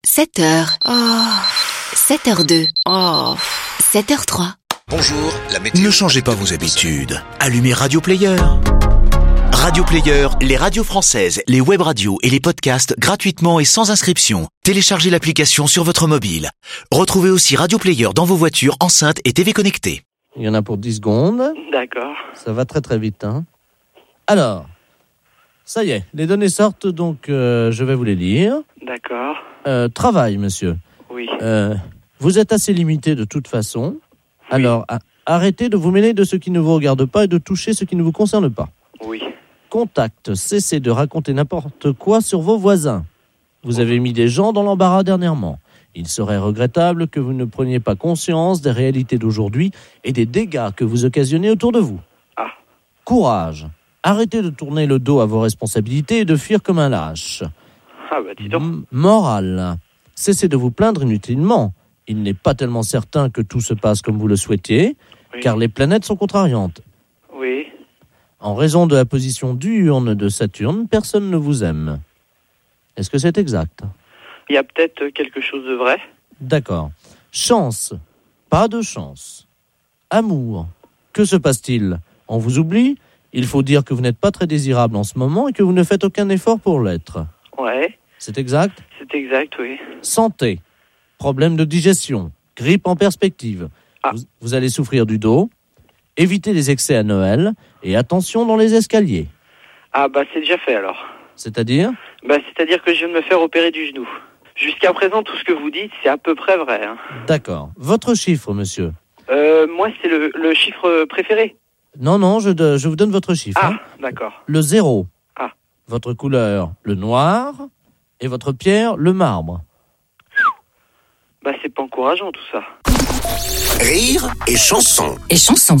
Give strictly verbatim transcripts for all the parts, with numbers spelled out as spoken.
sept heures. Oh. sept heures deux. Oh. sept heures trois. Bonjour, la météo. Ne changez pas vos habitudes. Allumez Radio Player. Radio Player, les radios françaises, les web radios et les podcasts gratuitement et sans inscription. Téléchargez l'application sur votre mobile. Retrouvez aussi Radio Player dans vos voitures, enceintes et T V connectées. Il y en a pour dix secondes. D'accord. Ça va très très vite. Hein. Alors, ça y est, les données sortent, donc euh, je vais vous les lire. D'accord. Euh, travail, monsieur. Oui. Euh, vous êtes assez limité de toute façon. Oui. Alors, a- arrêtez de vous mêler de ce qui ne vous regarde pas et de toucher ce qui ne vous concerne pas. Oui. Contact, cessez de raconter n'importe quoi sur vos voisins. Vous avez mis des gens dans l'embarras dernièrement. Il serait regrettable que vous ne preniez pas conscience des réalités d'aujourd'hui et des dégâts que vous occasionnez autour de vous. Ah. Courage. Arrêtez de tourner le dos à vos responsabilités et de fuir comme un lâche. Ah bah dis donc. M- morale. Cessez de vous plaindre inutilement. Il n'est pas tellement certain que tout se passe comme vous le souhaitiez, Oui. car les planètes sont contrariantes. Oui. En raison de la position diurne de Saturne, personne ne vous aime. Est-ce que c'est exact ? Il y a peut-être quelque chose de vrai. D'accord. Chance. Pas de chance. Amour. Que se passe-t-il ? On vous oublie ? Il faut dire que vous n'êtes pas très désirable en ce moment et que vous ne faites aucun effort pour l'être. Ouais. C'est exact ? C'est exact, oui. Santé. Problème de digestion. Grippe en perspective. Ah. Vous, vous allez souffrir du dos. Évitez les excès à Noël. Et attention dans les escaliers. Ah bah c'est déjà fait alors. C'est-à-dire ? Bah c'est-à-dire que je viens de me faire opérer du genou. Jusqu'à présent, tout ce que vous dites, c'est à peu près vrai. Hein. D'accord. Votre chiffre, monsieur ? Euh, moi, c'est le, le chiffre préféré. Non, non, je, de- je vous donne votre chiffre. Ah, hein. d'accord. Le zéro. Ah. Votre couleur, le noir. Et votre pierre, le marbre. Bah c'est pas encourageant tout ça. Rire et chanson. Et chanson.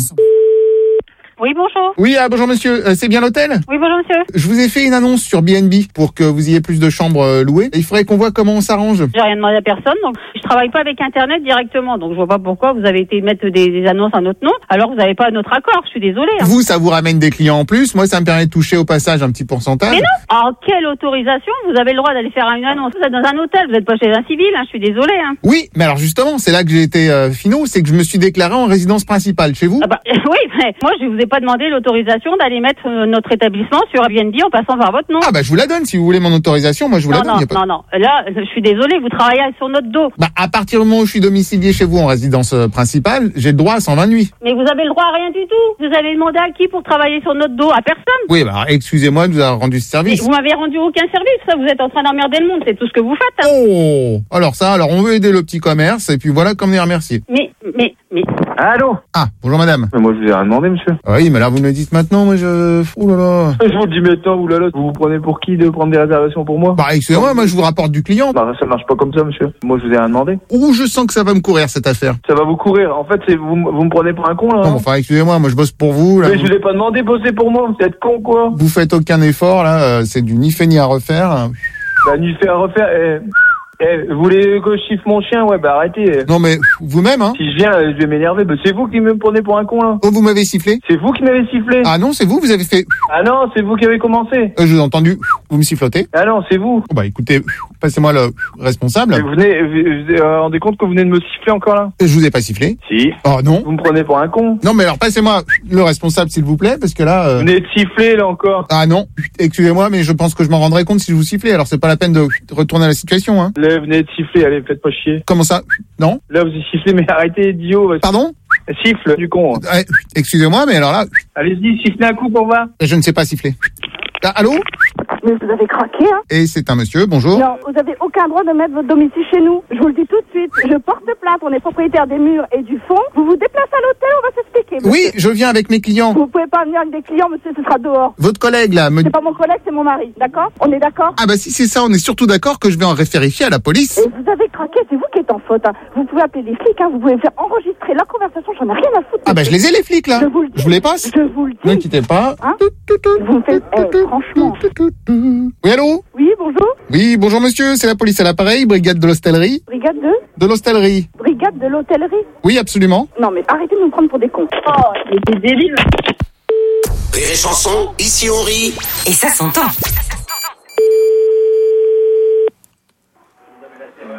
Oui, bonjour. Oui, ah, bonjour monsieur, Euh, c'est bien l'hôtel ? Oui, bonjour, monsieur. Je vous ai fait une annonce sur B and B pour que vous ayez plus de chambres euh, louées. Il faudrait qu'on voit comment on s'arrange. J'ai rien demandé à personne, donc je travaille pas avec Internet directement, donc je vois pas pourquoi vous avez été mettre des, des annonces à notre nom, alors que vous n'avez pas notre accord. Je suis désolée. Hein. Vous, ça vous ramène des clients en plus. Moi, ça me permet de toucher au passage un petit pourcentage. Mais non. En quelle autorisation vous avez le droit d'aller faire une annonce ? Vous êtes dans un hôtel, vous n'êtes pas chez un civil. Hein, je suis désolée. Hein. Oui, mais alors justement, c'est là que j'ai été euh, finaux, c'est que je me suis déclaré en résidence principale chez vous. Ah bah, oui, mais moi je vous ai pas demandé l'autorisation d'aller mettre euh, notre établissement sur Airbnb en passant par votre nom. Ah bah je vous la donne si vous voulez mon autorisation, moi je vous non, la donne. non, y a pas... non, non. Là, je suis désolée, vous travaillez sur notre dos. Bah à partir du moment où je suis domicilié chez vous en résidence euh, principale, j'ai le droit à cent vingt nuits. Mais vous avez le droit à rien du tout. Vous avez demandé à qui pour travailler sur notre dos ? À personne. Oui, bah alors, excusez-moi de vous avoir rendu ce Mais service. vous m'avez rendu aucun service, ça, vous êtes en train d'emmerder le monde, c'est tout ce que vous faites. Hein. Oh, alors ça, alors on veut aider le petit commerce et puis voilà comme les remercier. Mais, mais, mais, Allô? Ah, bonjour madame. Mais moi je vous ai rien demandé, monsieur. Ah oui, mais là vous me le dites maintenant, moi je... Ouh là là. Je vous le dis maintenant, oulala, vous vous prenez pour qui de prendre des réservations pour moi? Bah excusez-moi, moi je vous rapporte du client. Bah ça marche pas comme ça, monsieur. Moi je vous ai rien demandé. Ouh, je sens que ça va me courir cette affaire. Ça va vous courir. En fait, c'est vous, m- vous me prenez pour un con, là. Non, hein. enfin excusez-moi, moi je bosse pour vous. Là, Mais vous... je vous ai pas demandé de bosser pour moi. Vous êtes con, quoi. vous faites aucun effort, là, euh, c'est du ni fait ni à refaire. Bah, ni fait à refaire. Eh, eh, vous voulez que je chiffre mon chien? Ouais, bah arrêtez. Non mais vous-même, hein. Si je viens, euh, je vais m'énerver. Bah, c'est vous qui me prenez pour un con, là. Oh, vous m'avez sifflé. C'est vous qui m'avez sifflé. Ah non, c'est vous, vous avez fait... Ah non, c'est vous qui avez commencé. Euh, je vous ai entendu, vous me sifflotez. Ah non, c'est vous. Oh, bah écoutez, passez-moi le responsable. Mais vous venez, vous vous vous rendez compte que vous venez de me siffler encore, là? Je vous ai pas sifflé. Si. Oh non. Vous me prenez pour un con. Non mais alors passez-moi le responsable s'il vous plaît, parce que là... euh, Vous venez de siffler, là, encore. Ah non, excusez-moi, mais je pense que je m'en rendrai compte si je vous sifflais, alors c'est pas la peine de retourner à la situation, hein. Là, vous venez de siffler, allez, faites pas chier. Comment ça? Non? Là, vous y sifflez, mais arrêtez, idiot. Pardon? Siffle, du con. Ouais, excusez-moi, mais alors là, Allez-y, sifflez un coup pour voir. je ne sais pas siffler. Ah, allô? Mais vous avez craqué, hein? Et c'est un monsieur, bonjour. Non, vous avez aucun droit de mettre votre domicile chez nous. Je vous le dis tout de suite. Je porte plainte, on est propriétaire des murs et du fond. Vous vous déplacez à l'hôtel, on va s'expliquer. monsieur. Oui, je viens avec mes clients. Vous pouvez pas venir avec des clients, monsieur, ce sera dehors. Votre collègue là me... C'est pas mon collègue, c'est mon mari, d'accord? On est d'accord? Ah bah si c'est ça, on est surtout d'accord que je vais en référifier à la police. Et vous avez craqué, c'est vous qui êtes en faute, hein. Vous pouvez appeler les flics, hein. Vous pouvez faire enregistrer la conversation, j'en ai rien à foutre. Ah bah je les ai les flics là. Je vous le dis. Je vous les passe. Je vous le Ne dis. quittez pas. Hein Tout, tout, tout, Vous me faites, tout, eh, tout, franchement. tout, tout, tout. Oui, allô? Oui, bonjour? Oui, bonjour monsieur, c'est la police à l'appareil, brigade de l'hostellerie. Brigade de? De l'hostellerie. Brigade de l'hôtellerie? Oui, absolument. Non, mais arrêtez de nous prendre pour des cons. Oh, mais des débiles. Rire et chanson, ici on rit. Et ça s'entend.